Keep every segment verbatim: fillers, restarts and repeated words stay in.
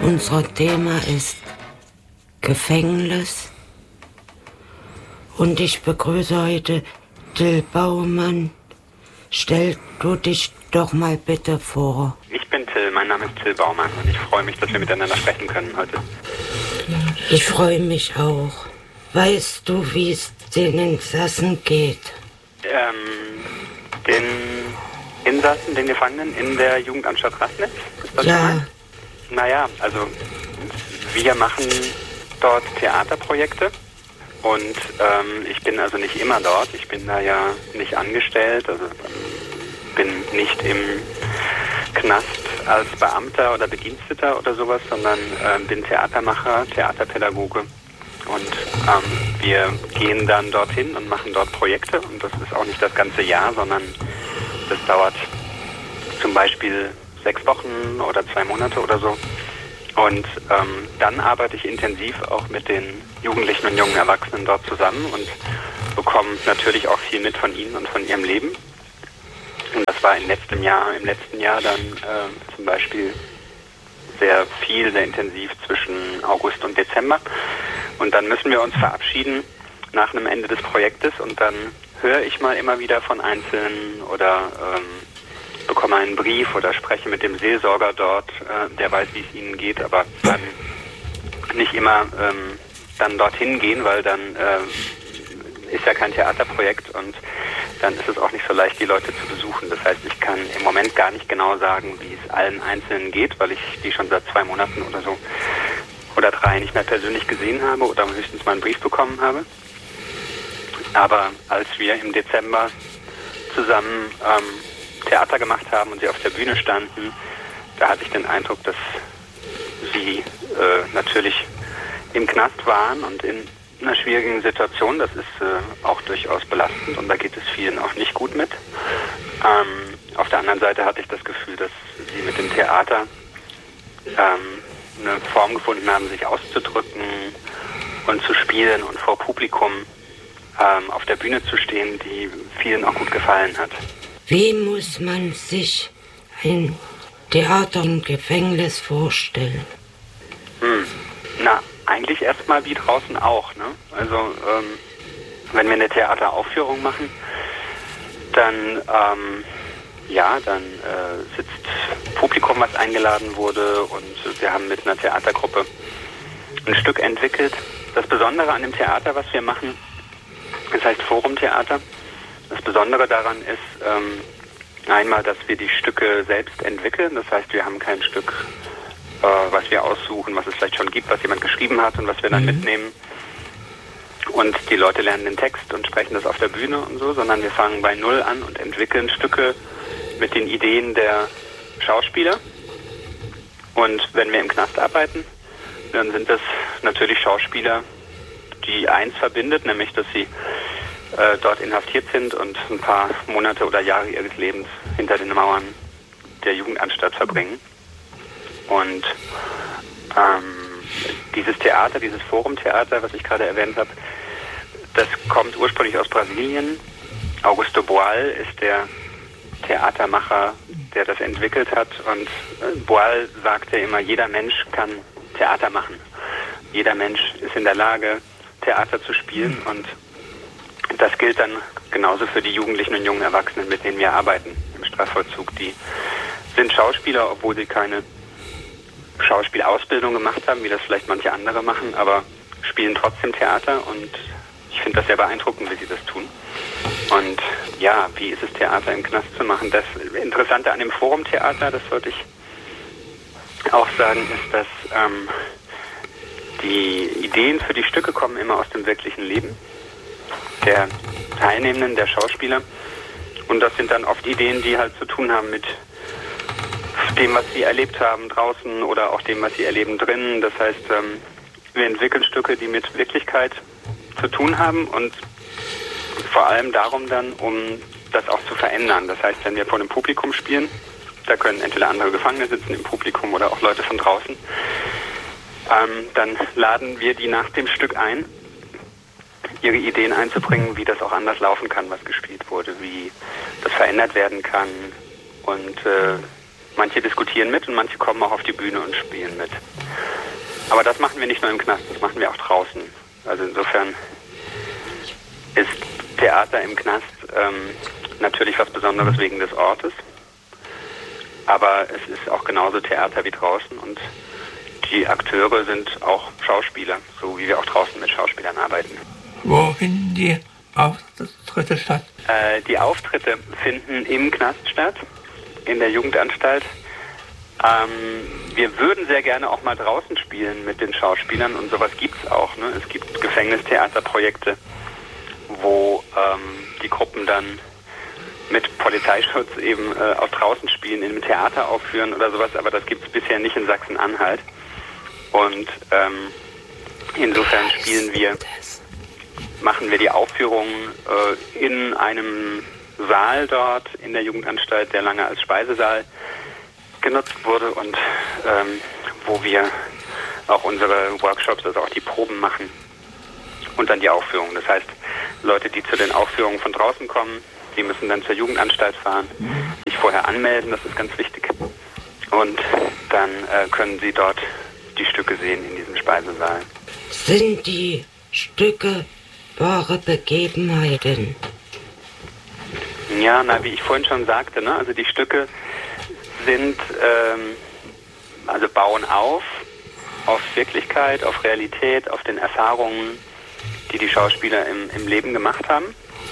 Unser Thema ist Gefängnis. Und ich begrüße heute Till Baumann. Stell du dich doch mal bitte vor. Ich bin Till, mein Name ist Till Baumann und ich freue mich, dass wir miteinander sprechen können heute. Ich freue mich auch. Weißt du, wie es den Insassen geht? Ähm, den Insassen, den Gefangenen in der Jugendanstalt Rassnitz? Ist das Ja. gemeint? Naja, also wir machen dort Theaterprojekte und ähm, ich bin also nicht immer dort. Ich bin da ja nicht angestellt, also bin nicht im Knast als Beamter oder Bediensteter oder sowas, sondern äh, bin Theatermacher, Theaterpädagoge und ähm, wir gehen dann dorthin und machen dort Projekte und das ist auch nicht das ganze Jahr, sondern das dauert zum Beispiel sechs Wochen oder zwei Monate oder so und ähm, dann arbeite ich intensiv auch mit den Jugendlichen und jungen Erwachsenen dort zusammen und bekomme natürlich auch viel mit von ihnen und von ihrem Leben. Und das war im letzten Jahr, im letzten Jahr dann äh, zum Beispiel sehr viel, sehr intensiv zwischen August und Dezember. Und dann müssen wir uns verabschieden nach einem Ende des Projektes und dann höre ich mal immer wieder von Einzelnen oder ähm, bekomme einen Brief oder spreche mit dem Seelsorger dort, äh, der weiß, wie es ihnen geht, aber dann nicht immer ähm, dann dorthin gehen, weil dann äh, ist ja kein Theaterprojekt und dann ist es auch nicht so leicht, die Leute zu besuchen. Das heißt, ich kann im Moment gar nicht genau sagen, wie es allen Einzelnen geht, weil ich die schon seit zwei Monaten oder so oder drei nicht mehr persönlich gesehen habe oder höchstens mal einen Brief bekommen habe. Aber als wir im Dezember zusammen ähm, Theater gemacht haben und sie auf der Bühne standen, da hatte ich den Eindruck, dass sie äh, natürlich im Knast waren und in einer schwierigen Situation. Das ist äh, auch durchaus belastend und da geht es vielen auch nicht gut mit. Ähm, auf der anderen Seite hatte ich das Gefühl, dass sie mit dem Theater ähm, eine Form gefunden haben, sich auszudrücken und zu spielen und vor Publikum ähm, auf der Bühne zu stehen, die vielen auch gut gefallen hat. Wie muss man sich ein Theater im Gefängnis vorstellen? Hm. Na, eigentlich erstmal wie draußen auch, ne? Also, ähm, wenn wir eine Theateraufführung machen, dann, ähm, ja, dann äh, sitzt Publikum, was eingeladen wurde und wir haben mit einer Theatergruppe ein Stück entwickelt. Das Besondere an dem Theater, was wir machen, das heißt Forumtheater. Das Besondere daran ist ähm, einmal, dass wir die Stücke selbst entwickeln. Das heißt, wir haben kein Stück, äh, was wir aussuchen, was es vielleicht schon gibt, was jemand geschrieben hat und was wir dann mhm. mitnehmen. Und die Leute lernen den Text und sprechen das auf der Bühne und so, sondern wir fangen bei Null an und entwickeln Stücke mit den Ideen der Schauspieler. Und wenn wir im Knast arbeiten, dann sind das natürlich Schauspieler, die eins verbindet, nämlich, dass sie äh, dort inhaftiert sind und ein paar Monate oder Jahre ihres Lebens hinter den Mauern der Jugendanstalt verbringen. Und ähm, dieses Theater, dieses Forumtheater, was ich gerade erwähnt habe, das kommt ursprünglich aus Brasilien. Augusto Boal ist der Theatermacher, der das entwickelt hat. Und Boal sagte immer, jeder Mensch kann Theater machen. Jeder Mensch ist in der Lage, Theater zu spielen. Und das gilt dann genauso für die Jugendlichen und jungen Erwachsenen, mit denen wir arbeiten im Strafvollzug. Die sind Schauspieler, obwohl sie keine Schauspielausbildung gemacht haben, wie das vielleicht manche andere machen, aber spielen trotzdem Theater und ich finde das sehr beeindruckend, wie sie das tun. Und ja, wie ist es, Theater im Knast zu machen? Das Interessante an dem Forumtheater, das wollte ich auch sagen, ist, dass ähm, die Ideen für die Stücke kommen immer aus dem wirklichen Leben der Teilnehmenden, der Schauspieler. Und das sind dann oft Ideen, die halt zu tun haben mit dem, was sie erlebt haben draußen oder auch dem, was sie erleben drinnen. Das heißt, ähm, wir entwickeln Stücke, die mit Wirklichkeit zu tun haben und vor allem darum dann, um das auch zu verändern. Das heißt, wenn wir vor einem Publikum spielen, da können entweder andere Gefangene sitzen im Publikum oder auch Leute von draußen, ähm, dann laden wir die nach dem Stück ein, ihre Ideen einzubringen, wie das auch anders laufen kann, was gespielt wurde, wie das verändert werden kann und äh, Manche diskutieren mit und manche kommen auch auf die Bühne und spielen mit. Aber das machen wir nicht nur im Knast, das machen wir auch draußen. Also insofern ist Theater im Knast ähm, natürlich was Besonderes wegen des Ortes. Aber es ist auch genauso Theater wie draußen und die Akteure sind auch Schauspieler, so wie wir auch draußen mit Schauspielern arbeiten. Wo finden die Auftritte statt? Äh, die Auftritte finden im Knast statt, in der Jugendanstalt. Ähm, wir würden sehr gerne auch mal draußen spielen mit den Schauspielern und sowas gibt's auch. Ne? Es gibt Gefängnistheaterprojekte, wo ähm, die Gruppen dann mit Polizeischutz eben äh, auch draußen spielen, in einem Theater aufführen oder sowas, aber das gibt's bisher nicht in Sachsen-Anhalt. Und ähm, insofern spielen wir, machen wir die Aufführungen äh, in einem Saal dort in der Jugendanstalt, der lange als Speisesaal genutzt wurde und ähm, wo wir auch unsere Workshops, also auch die Proben machen und dann die Aufführungen. Das heißt, Leute, die zu den Aufführungen von draußen kommen, die müssen dann zur Jugendanstalt fahren, sich vorher anmelden, das ist ganz wichtig. Und dann äh, können sie dort die Stücke sehen in diesem Speisesaal. Sind die Stücke wahre Begebenheiten? Ja, na, wie ich vorhin schon sagte, ne, also die Stücke sind, ähm, also bauen auf, auf Wirklichkeit, auf Realität, auf den Erfahrungen, die die Schauspieler im, im Leben gemacht haben.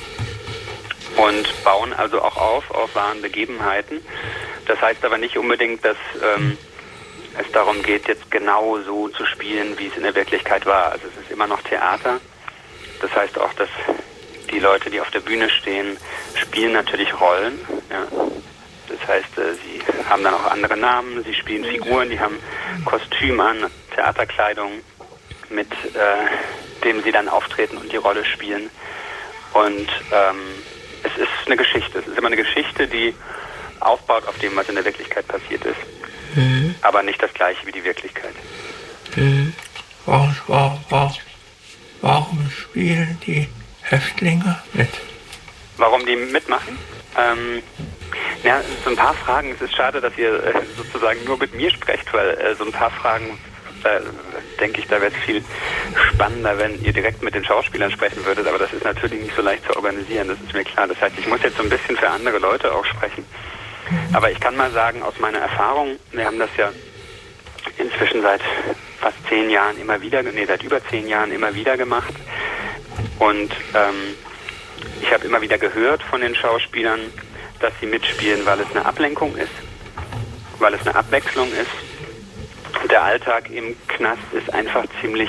Und bauen also auch auf, auf wahren Begebenheiten. Das heißt aber nicht unbedingt, dass ähm, es darum geht, jetzt genau so zu spielen, wie es in der Wirklichkeit war. Also es ist immer noch Theater. Das heißt auch, dass die Leute, die auf der Bühne stehen, spielen natürlich Rollen. Ja. Das heißt, äh, sie haben dann auch andere Namen, sie spielen Figuren, die haben Kostüm an, Theaterkleidung, mit äh, dem sie dann auftreten und die Rolle spielen. Und ähm, es ist eine Geschichte. Es ist immer eine Geschichte, die aufbaut auf dem, was in der Wirklichkeit passiert ist. Mhm. Aber nicht das Gleiche wie die Wirklichkeit. Mhm. Warum, warum, warum spielen die Häftlinge mit? Warum die mitmachen? Ähm, ja, so ein paar Fragen. Es ist schade, dass ihr äh, sozusagen nur mit mir sprecht, weil äh, so ein paar Fragen, da denke ich, da wäre es viel spannender, wenn ihr direkt mit den Schauspielern sprechen würdet, aber das ist natürlich nicht so leicht zu organisieren, das ist mir klar. Das heißt, ich muss jetzt so ein bisschen für andere Leute auch sprechen. Aber ich kann mal sagen, aus meiner Erfahrung, wir haben das ja inzwischen seit fast zehn Jahren immer wieder, nee, seit über zehn Jahren immer wieder gemacht. Und ähm, ich habe immer wieder gehört von den Schauspielern, dass sie mitspielen, weil es eine Ablenkung ist, weil es eine Abwechslung ist. Der Alltag im Knast ist einfach ziemlich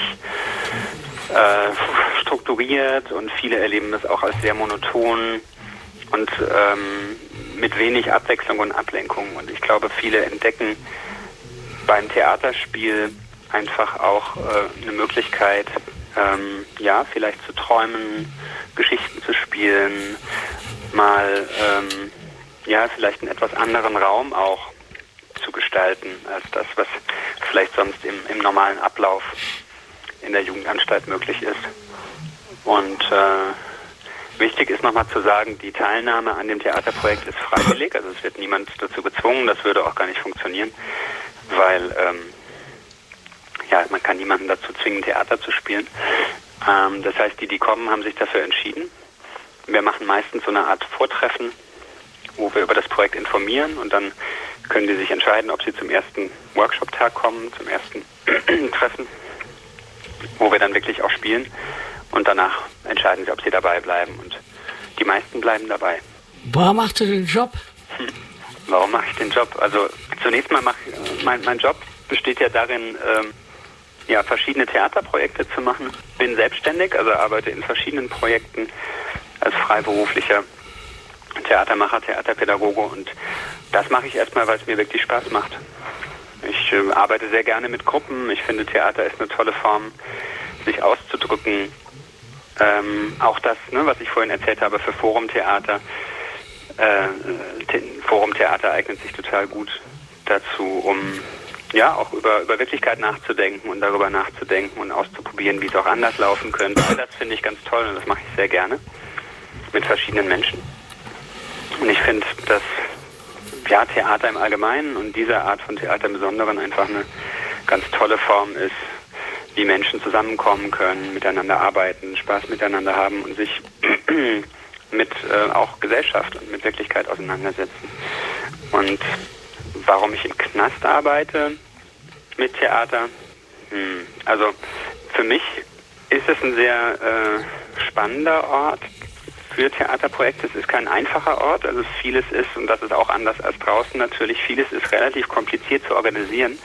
äh, strukturiert und viele erleben das auch als sehr monoton und ähm, mit wenig Abwechslung und Ablenkung. Und ich glaube, viele entdecken beim Theaterspiel einfach auch äh, eine Möglichkeit, ähm, ja, vielleicht zu träumen, Geschichten zu spielen, mal ähm, ja, vielleicht einen etwas anderen Raum auch zu gestalten, als das, was vielleicht sonst im, im normalen Ablauf in der Jugendanstalt möglich ist. Und äh, wichtig ist nochmal zu sagen, die Teilnahme an dem Theaterprojekt ist freiwillig, also es wird niemand dazu gezwungen, das würde auch gar nicht funktionieren, weil ähm, ja, man kann niemanden dazu zwingen, Theater zu spielen. Ähm, das heißt, die, die kommen, haben sich dafür entschieden. Wir machen meistens so eine Art Vortreffen, wo wir über das Projekt informieren und dann können die sich entscheiden, ob sie zum ersten Workshop-Tag kommen, zum ersten Treffen, wo wir dann wirklich auch spielen und danach entscheiden sie, ob sie dabei bleiben und die meisten bleiben dabei. Warum machst du den Job? Hm. Warum mache ich den Job? Also zunächst mal mach, mein, mein Job besteht ja darin, ähm, ja, verschiedene Theaterprojekte zu machen. Bin selbstständig, also arbeite in verschiedenen Projekten als freiberuflicher Theatermacher, Theaterpädagoge und das mache ich erstmal, weil es mir wirklich Spaß macht. Ich äh, arbeite sehr gerne mit Gruppen. Ich finde, Theater ist eine tolle Form, sich auszudrücken. Ähm, auch das, ne, was ich vorhin erzählt habe, für Forumtheater. Äh, Forumtheater eignet sich total gut dazu, um ja auch über, über Wirklichkeit nachzudenken und darüber nachzudenken und auszuprobieren, wie es auch anders laufen könnte. Das finde ich ganz toll und das mache ich sehr gerne mit verschiedenen Menschen. Und ich finde, dass ja, Theater im Allgemeinen und diese Art von Theater im Besonderen einfach eine ganz tolle Form ist, wie Menschen zusammenkommen können, miteinander arbeiten, Spaß miteinander haben und sich mit äh, auch Gesellschaft und mit Wirklichkeit auseinandersetzen. Und warum ich im Knast arbeite mit Theater? Hm, also für mich ist es ein sehr äh, spannender Ort für Theaterprojekte. Es ist kein einfacher Ort, also vieles ist, und das ist auch anders als draußen natürlich, vieles ist relativ kompliziert zu organisieren.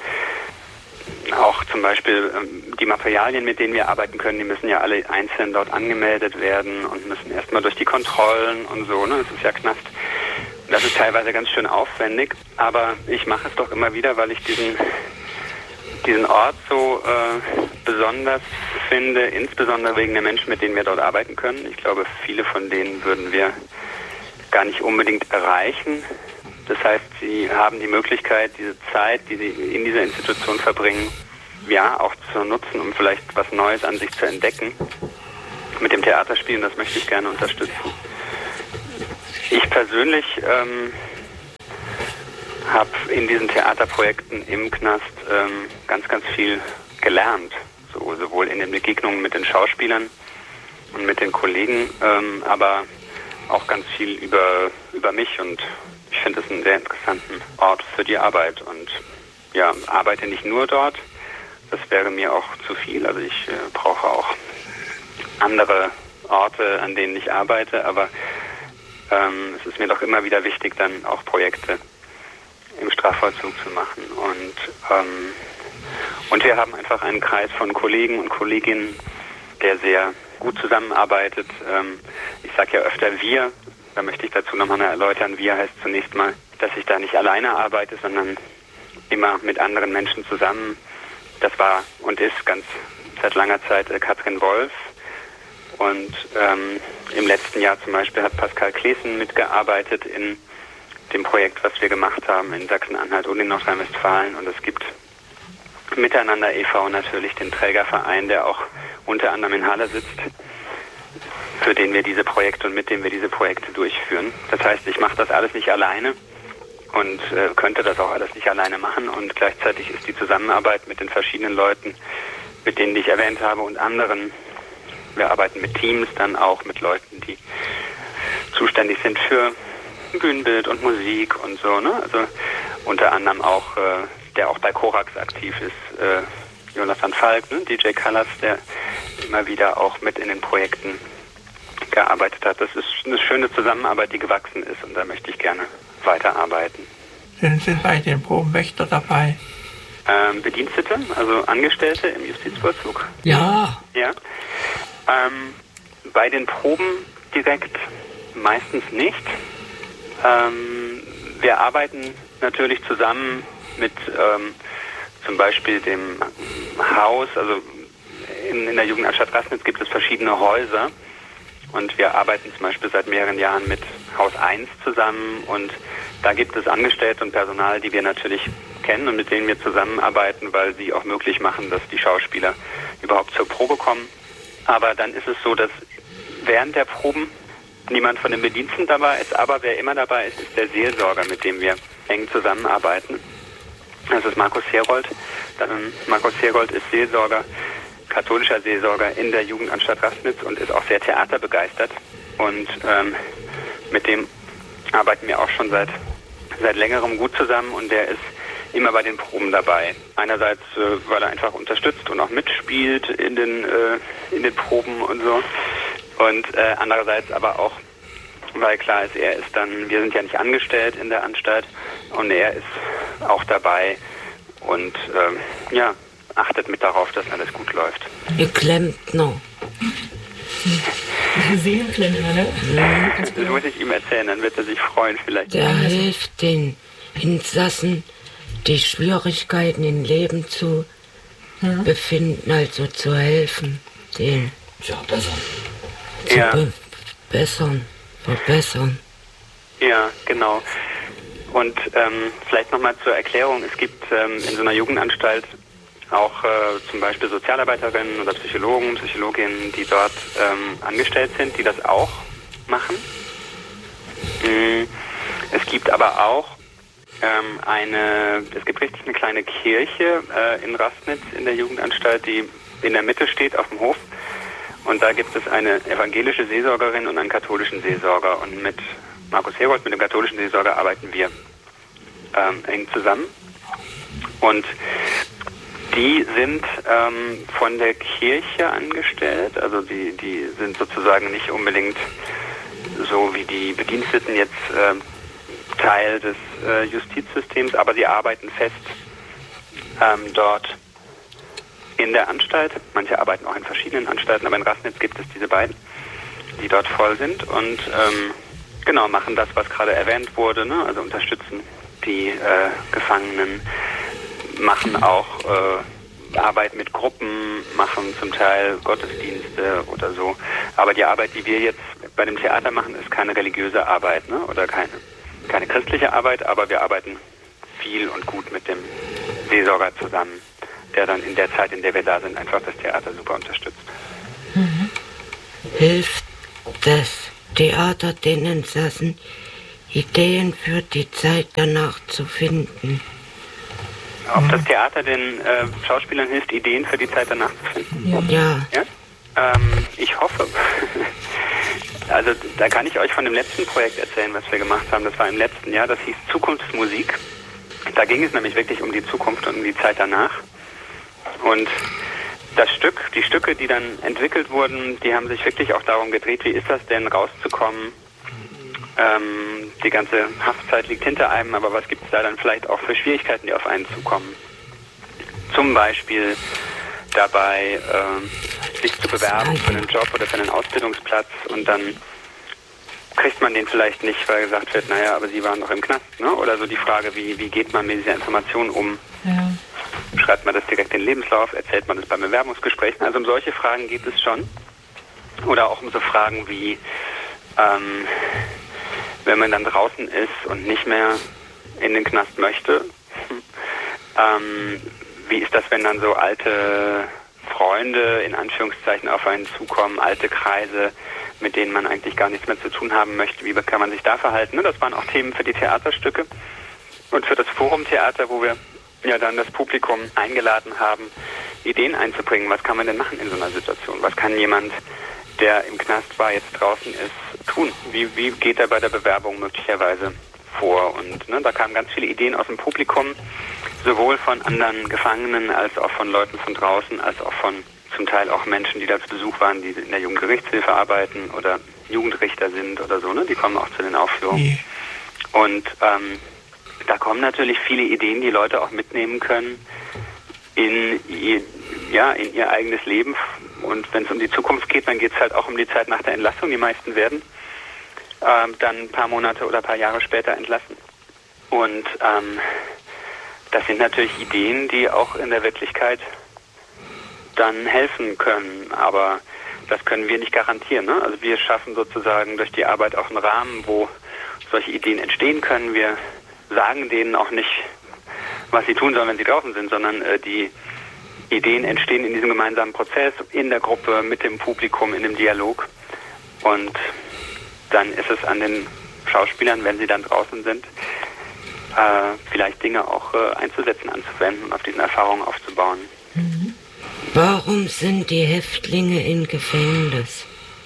Auch zum Beispiel ähm, die Materialien, mit denen wir arbeiten können, die müssen ja alle einzeln dort angemeldet werden und müssen erstmal durch die Kontrollen und so, ne? Das ist ja Knast. Das ist teilweise ganz schön aufwendig, aber ich mache es doch immer wieder, weil ich diesen diesen Ort so äh, besonders finde, insbesondere wegen der Menschen, mit denen wir dort arbeiten können. Ich glaube, viele von denen würden wir gar nicht unbedingt erreichen. Das heißt, sie haben die Möglichkeit, diese Zeit, die sie in dieser Institution verbringen, ja, auch zu nutzen, um vielleicht was Neues an sich zu entdecken. Mit dem Theaterspielen, das möchte ich gerne unterstützen. Ich persönlich ähm, habe in diesen Theaterprojekten im Knast ähm, ganz, ganz viel gelernt. So, sowohl in den Begegnungen mit den Schauspielern und mit den Kollegen, ähm, aber auch ganz viel über, über mich, und ich finde es einen sehr interessanten Ort für die Arbeit und ja, arbeite nicht nur dort, das wäre mir auch zu viel, also ich äh, brauche auch andere Orte, an denen ich arbeite, aber ähm, es ist mir doch immer wieder wichtig, dann auch Projekte im Strafvollzug zu machen. Und, ähm, und wir haben einfach einen Kreis von Kollegen und Kolleginnen, der sehr gut zusammenarbeitet. Ähm, ich sage ja öfter wir, da möchte ich dazu nochmal erläutern, wir heißt zunächst mal, dass ich da nicht alleine arbeite, sondern immer mit anderen Menschen zusammen. Das war und ist ganz seit langer Zeit äh, Katrin Wolf. Und ähm, im letzten Jahr zum Beispiel hat Pascal Klesen mitgearbeitet in dem Projekt, was wir gemacht haben in Sachsen-Anhalt und in Nordrhein-Westfalen. Und es gibt Miteinander e V natürlich den Trägerverein, der auch unter anderem in Halle sitzt, für den wir diese Projekte und mit dem wir diese Projekte durchführen. Das heißt, ich mache das alles nicht alleine und äh, könnte das auch alles nicht alleine machen. Und gleichzeitig ist die Zusammenarbeit mit den verschiedenen Leuten, mit denen die ich erwähnt habe, und anderen, wir arbeiten mit Teams, dann auch mit Leuten, die zuständig sind für Bühnenbild und Musik und so, ne? Also unter anderem auch, äh, der auch bei Korax aktiv ist, äh, Jonathan Falk, ne? D J Callas, der immer wieder auch mit in den Projekten gearbeitet hat. Das ist eine schöne Zusammenarbeit, die gewachsen ist, und da möchte ich gerne weiterarbeiten. Sind, sind bei den Proben Wächter dabei? Ähm, Bedienstete, also Angestellte im Justizvollzug? Ja. Ja. Ähm, bei den Proben direkt meistens nicht. Ähm, wir arbeiten natürlich zusammen mit ähm, zum Beispiel dem Haus, also in, in der Jugendanstalt Rassnitz gibt es verschiedene Häuser, und wir arbeiten zum Beispiel seit mehreren Jahren mit Haus eins zusammen, und da gibt es Angestellte und Personal, die wir natürlich kennen und mit denen wir zusammenarbeiten, weil sie auch möglich machen, dass die Schauspieler überhaupt zur Probe kommen. Aber dann ist es so, dass während der Proben niemand von den Bediensteten dabei ist, aber wer immer dabei ist, ist der Seelsorger, mit dem wir eng zusammenarbeiten. Das ist Markus Herold. Ähm, Markus Herold ist Seelsorger, katholischer Seelsorger in der Jugendanstalt Rassnitz und ist auch sehr theaterbegeistert. Und ähm, mit dem arbeiten wir auch schon seit, seit längerem gut zusammen, und der ist immer bei den Proben dabei. Einerseits, äh, weil er einfach unterstützt und auch mitspielt in den, äh, in den Proben und so. Und äh, andererseits aber auch, weil klar ist, er ist dann, wir sind ja nicht angestellt in der Anstalt, und er ist auch dabei und ähm, ja, achtet mit darauf, dass alles gut läuft. Ihr Klempner. Seelenklempner, ne? Ja. Das muss ich ihm erzählen, dann wird er sich freuen vielleicht. Der hilft den Insassen, die Schwierigkeiten im Leben zu hm. befinden, also zu helfen, denen Ja, besser. zu Ja. verbessern, verbessern. Ja, genau. Und ähm, vielleicht nochmal zur Erklärung, es gibt ähm, in so einer Jugendanstalt auch äh, zum Beispiel Sozialarbeiterinnen oder Psychologen, Psychologinnen, die dort ähm, angestellt sind, die das auch machen. Mhm. Es gibt aber auch ähm, eine, es gibt richtig eine kleine Kirche äh, in Raßnitz in der Jugendanstalt, die in der Mitte steht auf dem Hof. Und da gibt es eine evangelische Seelsorgerin und einen katholischen Seelsorger. Und mit Markus Herold, mit dem katholischen Seelsorger, arbeiten wir ähm, eng zusammen. Und die sind ähm, von der Kirche angestellt. Also die, die sind sozusagen nicht unbedingt so wie die Bediensteten jetzt äh, Teil des äh, Justizsystems, aber sie arbeiten fest ähm, dort in der Anstalt. Manche arbeiten auch in verschiedenen Anstalten, aber in Raßnitz gibt es diese beiden, die dort voll sind und ähm, genau machen das, was gerade erwähnt wurde, ne? Also unterstützen die äh, Gefangenen, machen auch äh, Arbeit mit Gruppen, machen zum Teil Gottesdienste oder so. Aber die Arbeit, die wir jetzt bei dem Theater machen, ist keine religiöse Arbeit, ne? Oder keine, keine christliche Arbeit, aber wir arbeiten viel und gut mit dem Seelsorger zusammen, der dann in der Zeit, in der wir da sind, einfach das Theater super unterstützt. Mhm. Hilft das Theater den Insassen, Ideen für die Zeit danach zu finden? Ob das Theater den äh, Schauspielern hilft, Ideen für die Zeit danach zu finden? Ja. Ja? Ähm, ich hoffe. Also da kann ich euch von dem letzten Projekt erzählen, was wir gemacht haben. Das war im letzten Jahr, das hieß Zukunftsmusik. Da ging es nämlich wirklich um die Zukunft und um die Zeit danach. Und das Stück, die Stücke, die dann entwickelt wurden, die haben sich wirklich auch darum gedreht, wie ist das denn, rauszukommen. Ähm, die ganze Haftzeit liegt hinter einem, aber was gibt es da dann vielleicht auch für Schwierigkeiten, die auf einen zukommen? Zum Beispiel dabei, äh, sich zu bewerben für einen Job oder für einen Ausbildungsplatz und dann kriegt man den vielleicht nicht, weil gesagt wird, naja, aber Sie waren doch im Knast, ne? Oder so die Frage, wie, wie geht man mit dieser Information um? Ja. Schreibt man das direkt in den Lebenslauf, erzählt man das beim Bewerbungsgespräch? Also um solche Fragen geht es schon. Oder auch um so Fragen wie, ähm, wenn man dann draußen ist und nicht mehr in den Knast möchte, ähm, wie ist das, wenn dann so alte Freunde in Anführungszeichen auf einen zukommen, alte Kreise, mit denen man eigentlich gar nichts mehr zu tun haben möchte, wie kann man sich da verhalten? Das waren auch Themen für die Theaterstücke und für das Forumtheater, wo wir ja dann das Publikum eingeladen haben, Ideen einzubringen. Was kann man denn machen in so einer Situation? Was kann jemand, der im Knast war, jetzt draußen ist, tun? Wie, wie geht er bei der Bewerbung möglicherweise vor? Und ne, da kamen ganz viele Ideen aus dem Publikum, sowohl von anderen Gefangenen als auch von Leuten von draußen, als auch von zum Teil auch Menschen, die da zu Besuch waren, die in der Jugendgerichtshilfe arbeiten oder Jugendrichter sind oder so, ne? Die kommen auch zu den Aufführungen. Yeah. Und ähm, da kommen natürlich viele Ideen, die Leute auch mitnehmen können in ihr, ja, in ihr eigenes Leben. Und wenn es um die Zukunft geht, dann geht es halt auch um die Zeit nach der Entlassung. Die meisten werden ähm, dann ein paar Monate oder ein paar Jahre später entlassen. Und ähm, das sind natürlich Ideen, die auch in der Wirklichkeit dann helfen können. Aber das können wir nicht garantieren, ne? Also wir schaffen sozusagen durch die Arbeit auch einen Rahmen, wo solche Ideen entstehen können. Wir sagen denen auch nicht, was sie tun sollen, wenn sie draußen sind, sondern äh, die Ideen entstehen in diesem gemeinsamen Prozess, in der Gruppe, mit dem Publikum, in dem Dialog. Und dann ist es an den Schauspielern, wenn sie dann draußen sind, äh, vielleicht Dinge auch äh, einzusetzen, anzuwenden und auf diesen Erfahrungen aufzubauen. Mhm. Warum sind die Häftlinge im Gefängnis?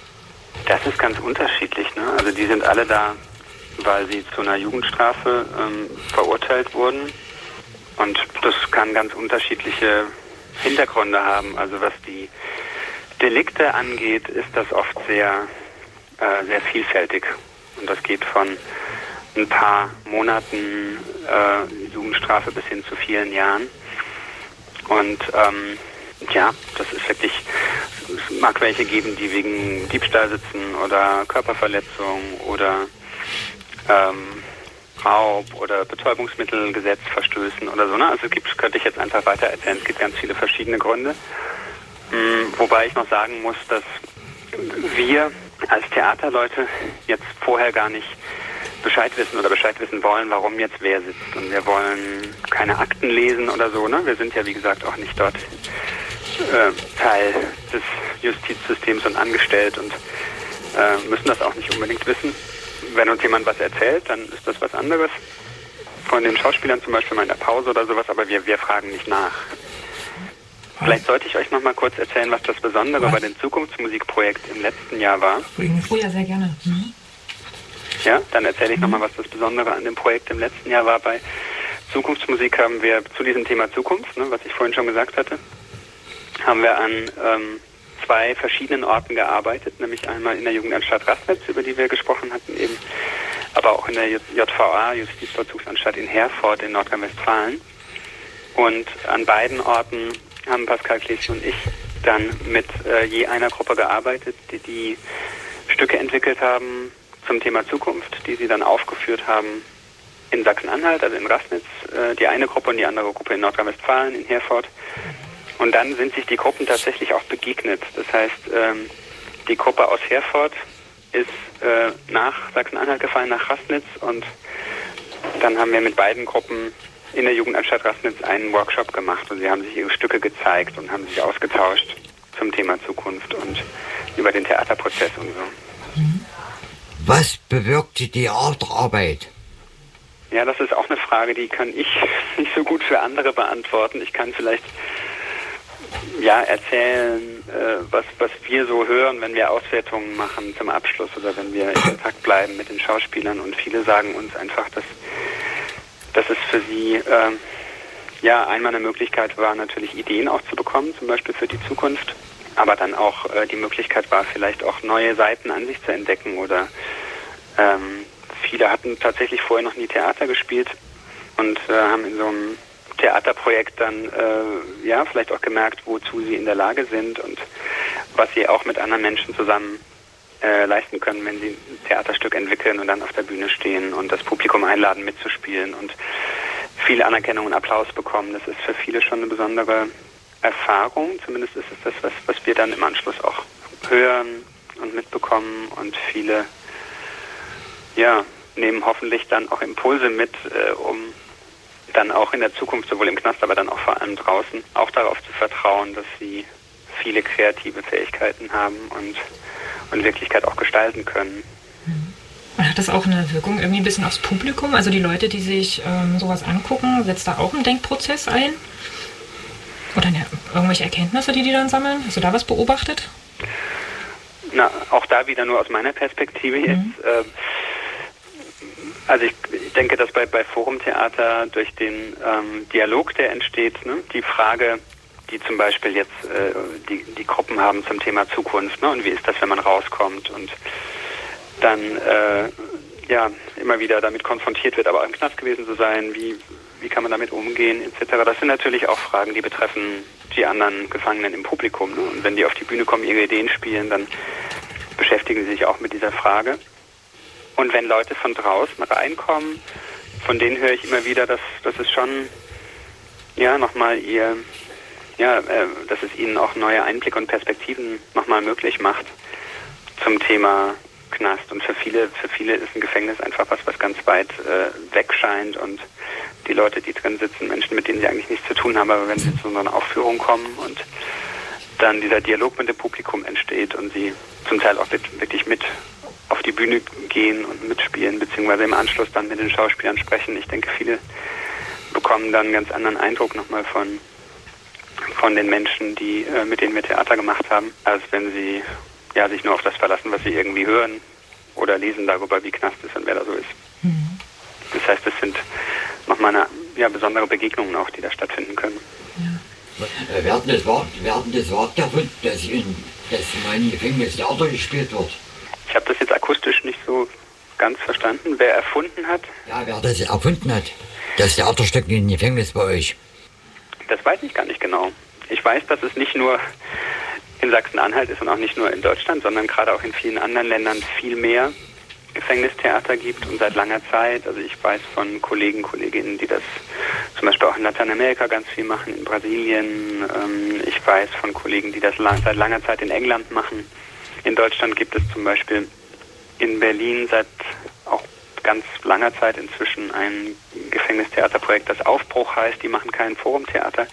Das ist ganz unterschiedlich, ne? Also die sind alle da, weil sie zu einer Jugendstrafe ähm, verurteilt wurden. Und das kann ganz unterschiedliche Hintergründe haben. Also was die Delikte angeht, ist das oft sehr, äh, sehr vielfältig. Und das geht von ein paar Monaten äh, Jugendstrafe bis hin zu vielen Jahren. Und ähm, ja, das ist wirklich, es mag welche geben, die wegen Diebstahl sitzen oder Körperverletzung oder ähm, Raub oder Betäubungsmittelgesetz verstößen oder so. Ne? Also es gibt, könnte ich jetzt einfach weiter erzählen, es gibt ganz viele verschiedene Gründe. Mhm, wobei ich noch sagen muss, dass wir als Theaterleute jetzt vorher gar nicht Bescheid wissen oder Bescheid wissen wollen, warum jetzt wer sitzt. Und wir wollen keine Akten lesen oder so. Ne? Wir sind ja, wie gesagt, auch nicht dort äh, Teil des Justizsystems und angestellt und äh, müssen das auch nicht unbedingt wissen. Wenn uns jemand was erzählt, dann ist das was anderes. von den Schauspielern zum Beispiel mal in der Pause oder sowas, aber wir, wir fragen nicht nach. Vielleicht sollte ich euch noch mal kurz erzählen, was das Besondere was? bei dem Zukunftsmusikprojekt im letzten Jahr war. Oh ja, sehr gerne. Mhm. Ja, dann erzähle ich mhm. noch mal, was das Besondere an dem Projekt im letzten Jahr war. Bei Zukunftsmusik haben wir zu diesem Thema Zukunft, ne, was ich vorhin schon gesagt hatte, haben wir an ähm, zwei verschiedenen Orten gearbeitet, nämlich einmal in der Jugendanstalt Rassnitz, über die wir gesprochen hatten eben, aber auch in der J V A, Justizvollzugsanstalt in Herford in Nordrhein-Westfalen. Und an beiden Orten haben Pascal Klesi und ich dann mit äh, je einer Gruppe gearbeitet, die die Stücke entwickelt haben zum Thema Zukunft, die sie dann aufgeführt haben in Sachsen-Anhalt, also in Rassnitz, äh, die eine Gruppe und die andere Gruppe in Nordrhein-Westfalen, in Herford. Und dann sind sich die Gruppen tatsächlich auch begegnet. Das heißt, ähm, die Gruppe aus Herford ist äh, nach Sachsen-Anhalt gefallen, nach Rassnitz, und dann haben wir mit beiden Gruppen in der Jugendanstalt Rassnitz einen Workshop gemacht und sie haben sich ihre Stücke gezeigt und haben sich ausgetauscht zum Thema Zukunft und über den Theaterprozess und so. Was bewirkt die Theaterarbeit? Ja, das ist auch eine Frage, die kann ich nicht so gut für andere beantworten. Ich kann vielleicht ja erzählen, äh, was, was wir so hören, wenn wir Auswertungen machen zum Abschluss oder wenn wir in Kontakt bleiben mit den Schauspielern, und viele sagen uns einfach, dass dass es für sie äh, ja einmal eine Möglichkeit war, natürlich Ideen auch zu bekommen, zum Beispiel für die Zukunft, aber dann auch äh, die Möglichkeit war, vielleicht auch neue Seiten an sich zu entdecken, oder ähm, viele hatten tatsächlich vorher noch nie Theater gespielt und äh, haben in so einem Theaterprojekt dann äh, ja vielleicht auch gemerkt, wozu sie in der Lage sind und was sie auch mit anderen Menschen zusammen Äh, leisten können, wenn sie ein Theaterstück entwickeln und dann auf der Bühne stehen und das Publikum einladen, mitzuspielen und viel Anerkennung und Applaus bekommen. Das ist für viele schon eine besondere Erfahrung. Zumindest ist es das, was, was wir dann im Anschluss auch hören und mitbekommen, und viele ja, nehmen hoffentlich dann auch Impulse mit, äh, um dann auch in der Zukunft, sowohl im Knast, aber dann auch vor allem draußen, auch darauf zu vertrauen, dass sie viele kreative Fähigkeiten haben und und Wirklichkeit auch gestalten können. Und hat das auch eine Wirkung irgendwie ein bisschen aufs Publikum? Also die Leute, die sich ähm, sowas angucken, setzt da auch ein Denkprozess ein? Oder ne, irgendwelche Erkenntnisse, die die dann sammeln? Hast du da was beobachtet? Na, auch da wieder nur aus meiner Perspektive mhm. jetzt. Äh, also ich, ich denke, dass bei, bei Forumtheater durch den ähm, Dialog, der entsteht, ne, die Frage, die zum Beispiel jetzt äh, die, die Gruppen haben zum Thema Zukunft, ne? Und wie ist das, wenn man rauskommt und dann äh, ja immer wieder damit konfrontiert wird, aber auch im Knast gewesen zu sein, wie, wie kann man damit umgehen, et cetera. Das sind natürlich auch Fragen, die betreffen die anderen Gefangenen im Publikum. Ne? Und wenn die auf die Bühne kommen, ihre Ideen spielen, dann beschäftigen sie sich auch mit dieser Frage. Und wenn Leute von draußen reinkommen, von denen höre ich immer wieder, dass, dass es schon ja nochmal ihr ja, äh, dass es ihnen auch neue Einblicke und Perspektiven nochmal möglich macht zum Thema Knast. Und für viele, für viele ist ein Gefängnis einfach was, was ganz weit äh, weg scheint, und die Leute, die drin sitzen, Menschen, mit denen sie eigentlich nichts zu tun haben, aber wenn sie zu so einer Aufführung kommen und dann dieser Dialog mit dem Publikum entsteht und sie zum Teil auch mit, wirklich mit auf die Bühne gehen und mitspielen, beziehungsweise im Anschluss dann mit den Schauspielern sprechen. Ich denke, viele bekommen dann einen ganz anderen Eindruck nochmal von von den Menschen, die äh, mit denen wir Theater gemacht haben, als wenn sie ja sich nur auf das verlassen, was sie irgendwie hören oder lesen darüber, wie Knast ist und wer da so ist. Mhm. Das heißt, es sind nochmal eine ja, besondere Begegnungen auch, die da stattfinden können. Ja. Äh, werden das Wort, werden das Wort davon, dass in, dass in meinem Gefängnis Theater gespielt wird? Ich habe das jetzt akustisch nicht so ganz verstanden. Wer erfunden hat? Ja, wer das erfunden hat, das Theaterstück in Gefängnis bei euch. Das weiß ich gar nicht genau. Ich weiß, dass es nicht nur in Sachsen-Anhalt ist und auch nicht nur in Deutschland, sondern gerade auch in vielen anderen Ländern viel mehr Gefängnistheater gibt und seit langer Zeit. Also ich weiß von Kollegen, Kolleginnen, die das zum Beispiel auch in Lateinamerika ganz viel machen, in Brasilien. Ich weiß von Kollegen, die das seit langer Zeit in England machen. In Deutschland gibt es zum Beispiel in Berlin seit auch ganz langer Zeit inzwischen ein Gefängnistheaterprojekt, das Aufbruch heißt. Die machen kein Forumtheater,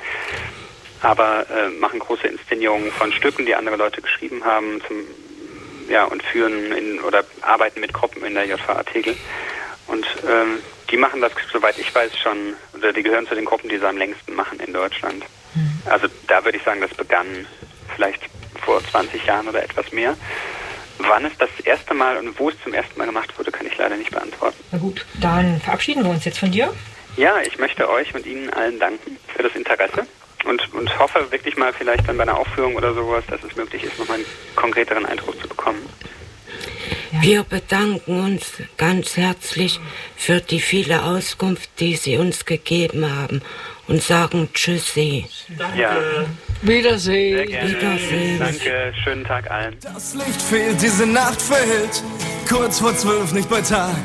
aber äh, machen große Inszenierungen von Stücken, die andere Leute geschrieben haben, zum, ja, und führen in, oder arbeiten mit Gruppen in der J V A Tegel. Und ähm, die machen das, soweit ich weiß, schon, oder die gehören zu den Gruppen, die es am längsten machen in Deutschland. Mhm. Also da würde ich sagen, das begann vielleicht vor zwanzig Jahren oder etwas mehr. Wann es das erste Mal und wo es zum ersten Mal gemacht wurde, kann ich leider nicht beantworten. Na gut, dann verabschieden wir uns jetzt von dir. Ja, ich möchte euch und Ihnen allen danken für das Interesse und, und hoffe wirklich mal vielleicht dann bei einer Aufführung oder sowas, dass es möglich ist, nochmal einen konkreteren Eindruck zu bekommen. Ja. Wir bedanken uns ganz herzlich für die viele Auskunft, die Sie uns gegeben haben und sagen Tschüssi. Danke. Ja. Wiedersehen. Sehr gerne. Wiedersehen. Danke, schönen Tag allen. Das Licht fehlt, diese Nacht verhüllt, kurz vor zwölf, nicht bei Tag.